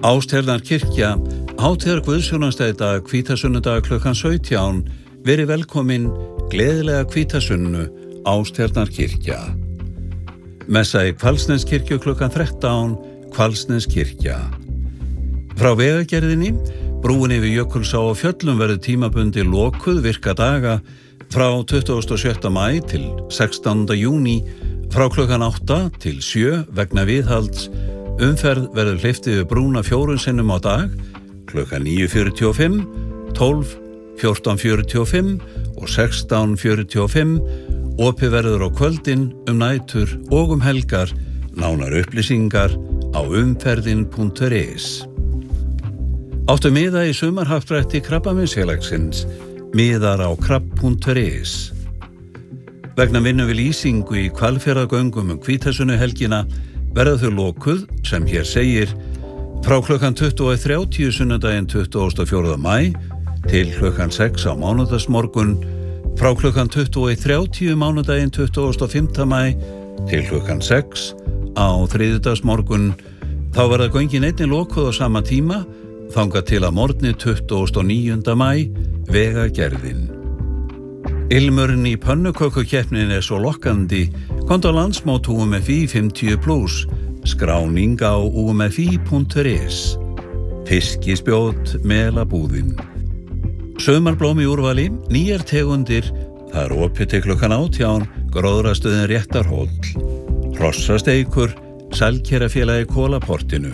Ásthjarnarkirkja, hátíðar guðsjónastæði dag, hvítasunnudag klukkan 17, verið velkomin, gleðilega hvítasunnu, Ásthjarnarkirkja. Messa í Hvalsneskirkju klukkan 13, Hvalsneskirkja. Frá vegagerðinni, brúin yfir Jökulsá á Fjöllum verður tímabundi lokuð virka daga frá 27. maí til 16. júní, frá klukkan 8 til 7 vegna viðhalds. Umferð verður hleypt yfir brúna 4 sinnum á dag, klukkan 9:45, 12, 14:45 og 16:45, opið verður á kvöldin, nætur og helgar, nánar upplýsingar á umferðin.is. Áttu miða í sumarhappdrætti Krabbameinsfélagsins, miðar á krabb.is. Vegna vinnu við lýsingu í Hvalfjarðargöngum hvítasunnuhelgina verða þau lokuð, sem hér segir, frá klukkan 20:30 sunnudaginn 24. maí til klukkan 6 á mánudagsmorgun, frá klukkan 21:30 mánudaginn 25. maí til klukkan 6 á þriðjudagsmorgun. Þá verða göngin einnig lokuð á sama tíma, þangað til að morgni 29. maí, vegagerðin. Ilmurinn í pönnukökukeppnin svo lokkandi, komdu á landsmót UMFI 50+, skráning á umfi.is. Fiskispjót, melabúðin. Sumarblóm í úrvali, nýjar tegundir, það opið til klukkan 18, gróðrastöðin Réttarhóll. Hrossasteikur, Sælkerafélagi Kólaportinu.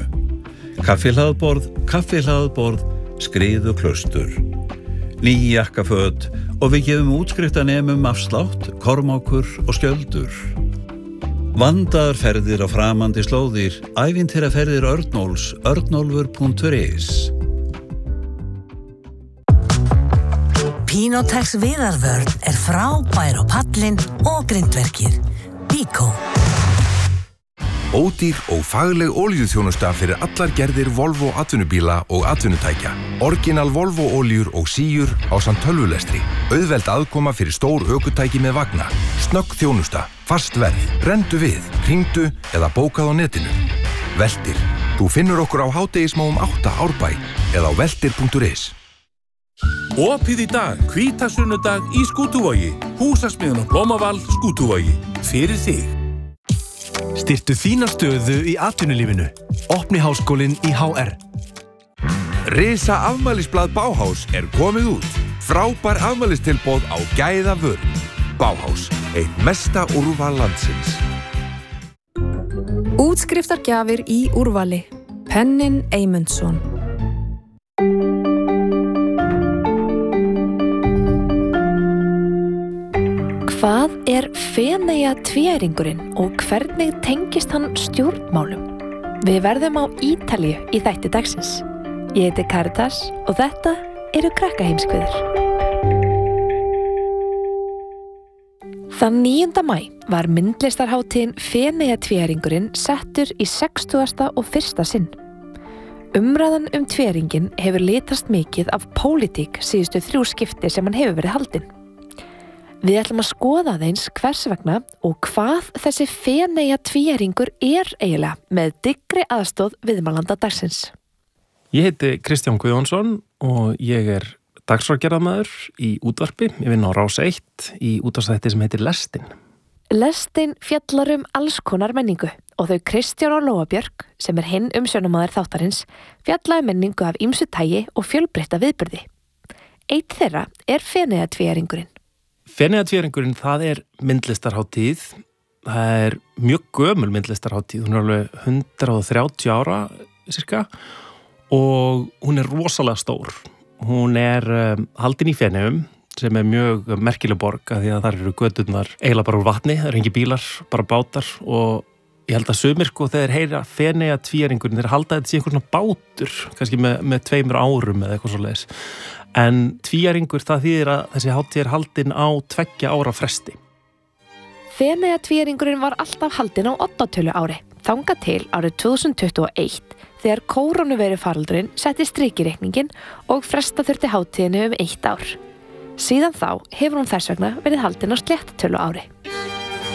Kaffihlaðborð, Skriðuklaustur. Ný jakkaföt og við gefum útskriftanemum afslátt, Kormákur og Skjöldur. Vandaðar ferðir á framandi slóðir, ævintýraferðir Örnólfs, örnólfur.is. Pinotex viðarvörn frábær á pallinn og grindverkið. Bíkó. Ódýr og fagleg olíuþjónusta fyrir allar gerðir Volvo atvinnubíla og atvinnutækja. Orginal Volvo oljur og síur ásamt tölvulestri. Auðveld aðkoma fyrir stór ökutæki með vagna. Snögg þjónusta, fast verð, rendu við, hringdu eða bókað á netinu. Veltir. Þú finnur okkur á hádegismóum 8 Árbæ eða á veltir.is. Opið í dag, hvítasunnudag í Skútuvogi. Húsasmiðjan á Blómaval, Skútuvogi. Fyrir þig. Styrktu þína stöðu í atvinnulífinu. Opni háskólinn í HR. Risa afmælisblað Bauhaus komið út. Frábær afmælistilboð á gæða vörn. Bauhaus, eitt mesta úrval landsins. Útskriftargjafir í úrvali. Pennin Eymundsson. Hvað Feneyjatvíæringurinn og hvernig tengist hann stjórnmálum? Við verðum á Ítalíu í þætti dagsins. Ég heiti Karitas og þetta eru Krakkaheimskviður. Þann 9. maí var myndlistarhátíðin Feneyjatvíæringurinn settur í 60. og 1. sinn. Umræðan tvíæringinn hefur litast mikið af pólitík síðustu 3 skipti sem hann hefur verið haldinn. Við ætlum að skoða aðeins hvers vegna og hvað þessi Feneyjatvíæringur eiginlega með dyggri aðstoð viðmælanda dagsins. Ég heiti Kristján Guðjónsson og ég dagskrárgerðarmaður í útvarpi. Ég vinn á Rás 1 í útvarpsþætti sem heitir Lestin. Lestin fjallar alls konar menningu og þau Kristján og Lóa Björk, sem hinn umsjónarmaður þáttarins, fjallaði menningu af ýmsu tagi og fjölbreytta viðburði. Einn þeirra Feneyjatvíæringurinn. Feneyjatvíæringurinn, það myndlistarhátíð. Það mjög gömul myndlistarhátíð. Hún alveg 130 ára, cirka, og hún rosalega stór. Hún haldin í Feneyjum, sem mjög merkileg borg, af því að þar eru göturnar eiginlega bara úr vatni, það engin bílar, bara bátar, og ég held að sumir, þegar heyra Feneyjatvíæringurinn, þeir halda þetta sé einhver svona bátur, kannski með 2 árum eða eitthvað svoleiðis. En tvíæringur, það þýðir að þessi hátíð haldin á 2 ára fresti. Feneyjatvíæringurinn var alltaf haldin á 8 ári, þangað til árið 2021, þegar kórónuveirufaraldurinn setti strik í reikninginn og fresta þurfti hátíðinu 1 ár. Síðan þá hefur hún þess vegna verið haldin á sléttatölu ári.